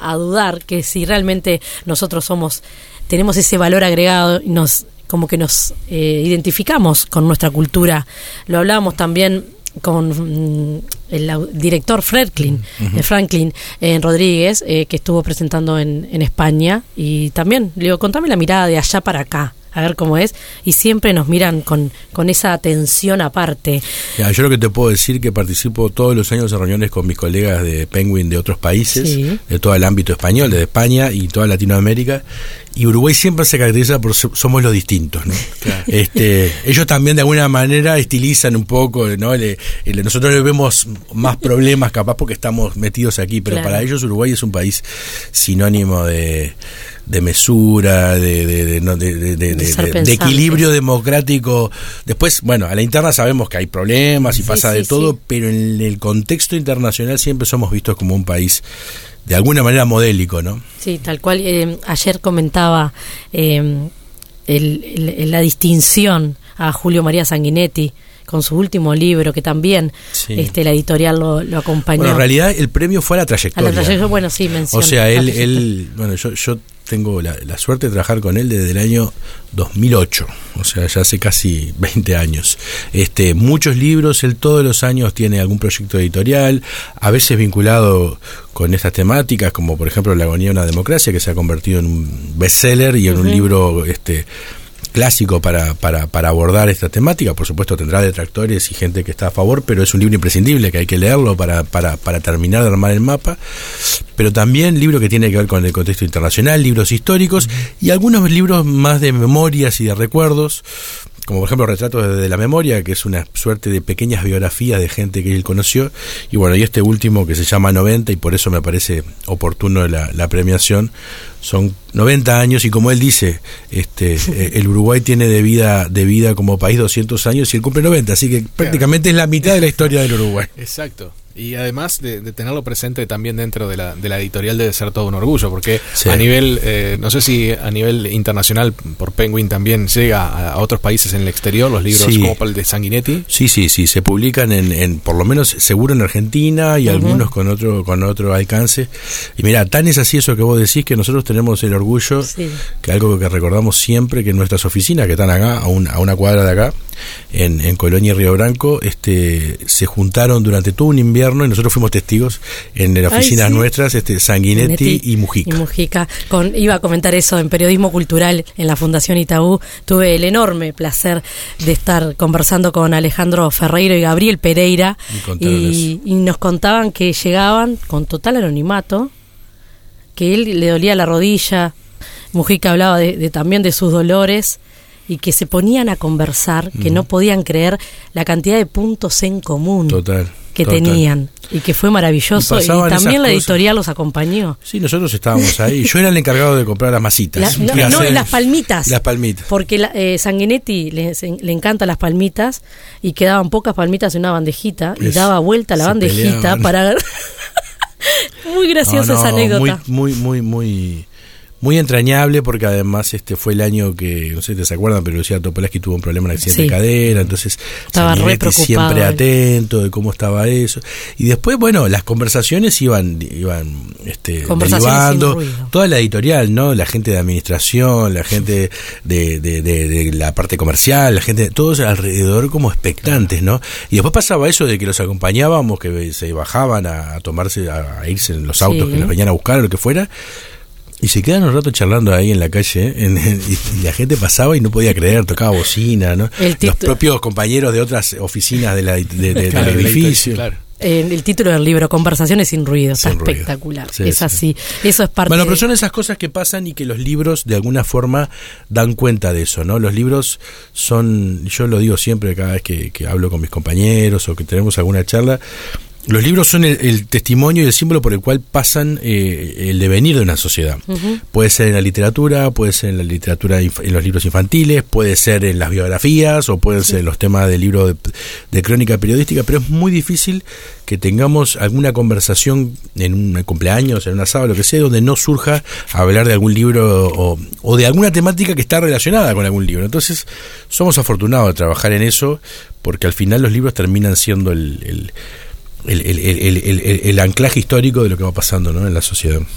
a dudar que si realmente nosotros tenemos ese valor agregado y nos identificamos con nuestra cultura. Lo hablábamos también con el director Franklin Rodríguez, que estuvo presentando en España, y también le digo, contame la mirada de allá para acá, a ver cómo es, y siempre nos miran con esa atención aparte. Ya, yo lo que te puedo decir que participo todos los años en reuniones con mis colegas de Penguin de otros países, sí, de todo el ámbito español, desde España y toda Latinoamérica, y Uruguay siempre se caracteriza por somos los distintos, ¿no? Claro. Ellos también de alguna manera estilizan un poco, ¿no? Nosotros le vemos más problemas capaz porque estamos metidos aquí, pero claro, para ellos Uruguay es un país sinónimo de mesura, de equilibrio democrático. Después, bueno, a la interna sabemos que hay problemas y pasa de todo, pero en el contexto internacional siempre somos vistos como un país de alguna manera modélico, ¿no? Sí, tal cual. Ayer comentaba la distinción a Julio María Sanguinetti con su último libro, que también la editorial lo acompañó. Bueno, en realidad el premio fue a la trayectoria. Bueno, sí, menciona. O sea, él bueno, yo tengo la suerte de trabajar con él desde el año 2008, o sea, ya hace casi 20 años. Muchos libros, él todos los años tiene algún proyecto editorial, a veces vinculado con estas temáticas, como por ejemplo La agonía de una democracia, que se ha convertido en un bestseller y en un libro clásico para abordar esta temática. Por supuesto tendrá detractores y gente que está a favor, pero es un libro imprescindible que hay que leerlo para terminar de armar el mapa. Pero también libro que tiene que ver con el contexto internacional, libros históricos y algunos libros más de memorias y de recuerdos, como por ejemplo Retratos desde la memoria, que es una suerte de pequeñas biografías de gente que él conoció, y bueno, y este último que se llama 90, y por eso me parece oportuno la premiación. Son 90 años y como él dice, el Uruguay tiene de vida como país 200 años y él cumple 90, así que prácticamente es la mitad de la historia del Uruguay. Exacto. Y además de tenerlo presente también dentro de la editorial debe ser todo un orgullo, porque a nivel, no sé si a nivel internacional por Penguin también llega a otros países en el exterior, los libros como el de Sanguinetti. Sí, se publican en por lo menos seguro en Argentina y algunos con otro alcance. Y mira, tan es así eso que vos decís que nosotros tenemos el orgullo, que algo que recordamos siempre, que nuestras oficinas que están acá, a una cuadra de acá, en Colonia y Río Branco, se juntaron durante todo un invierno y nosotros fuimos testigos en las oficinas nuestras, Sanguinetti y Mujica. Iba a comentar eso en periodismo cultural en la Fundación Itaú. Tuve el enorme placer de estar conversando con Alejandro Ferreiro y Gabriel Pereira y nos contaban que llegaban con total anonimato, que él le dolía la rodilla, Mujica hablaba también de sus dolores, y que se ponían a conversar, que no podían creer la cantidad de puntos en común que tenían, y que fue maravilloso, y también la editorial los acompañó. Sí, nosotros estábamos ahí, yo era el encargado de comprar las masitas. Las palmitas. Porque Sanguinetti le encantan las palmitas, y quedaban pocas palmitas en una bandejita, y daba vuelta la bandejita para... Muy graciosa esa anécdota. Muy entrañable, porque además fue el año que, no sé si te acuerdan, pero Lucía Topolansky tuvo un problema en accidente de cadera, entonces estaba re preocupado, siempre atento de cómo estaba eso. Y después, bueno, las conversaciones iban derivando, toda la editorial, ¿no? La gente de administración, la gente de la parte comercial, la gente, todos alrededor como expectantes, ¿no? Y después pasaba eso de que los acompañábamos, que se bajaban a irse en los autos que los venían a buscar o lo que fuera. Y se quedan un rato charlando ahí en la calle, y la gente pasaba y no podía creer, tocaba bocina, ¿no? Los propios compañeros de otras oficinas del edificio. Claro. El título del libro, Conversaciones sin ruido, está espectacular. Es así. Eso es parte. Bueno, pero son esas cosas que pasan y que los libros de alguna forma dan cuenta de eso, ¿no? Los libros son, yo lo digo siempre cada vez que hablo con mis compañeros o que tenemos alguna charla. Los libros son el testimonio y el símbolo por el cual pasan el devenir de una sociedad. Puede ser en la literatura, puede ser en la literatura, en los libros infantiles, puede ser en las biografías, o pueden ser en los temas de libros de crónica periodística, pero es muy difícil que tengamos alguna conversación en un cumpleaños, en un asado, lo que sea, donde no surja a hablar de algún libro o de alguna temática que está relacionada con algún libro. Entonces, somos afortunados de trabajar en eso, porque al final los libros terminan siendo el anclaje histórico de lo que va pasando, ¿no?, en la sociedad.